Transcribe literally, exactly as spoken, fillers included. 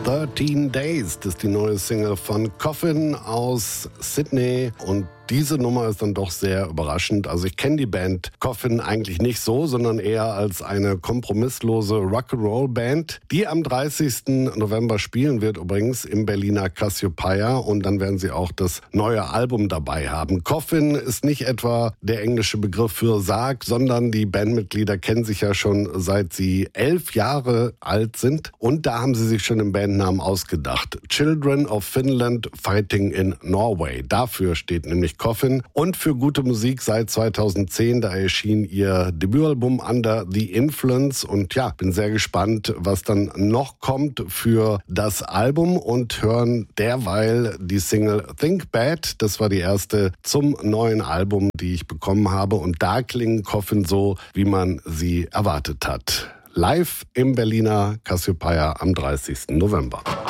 thirteen Days, das ist die neue Single von Coffin aus Sydney und diese Nummer ist dann doch sehr überraschend. Also ich kenne die Band Coffin eigentlich nicht so, sondern eher als eine kompromisslose Rock'n'Roll-Band, die am dreißigsten November spielen wird, übrigens im Berliner Cassiopeia. Und dann werden sie auch das neue Album dabei haben. Coffin ist nicht etwa der englische Begriff für Sarg, sondern die Bandmitglieder kennen sich ja schon seit sie elf Jahre alt sind. Und da haben sie sich schon den Bandnamen ausgedacht. Children of Finland Fighting in Norway. Dafür steht nämlich Coffin und für gute Musik seit zweitausendzehn, da erschien ihr Debütalbum Under the Influence und ja, bin sehr gespannt, was dann noch kommt für das Album und hören derweil die Single Think Bad, das war die erste zum neuen Album, die ich bekommen habe und da klingen Coffin so, wie man sie erwartet hat. Live im Berliner Cassiopeia am dreißigsten November.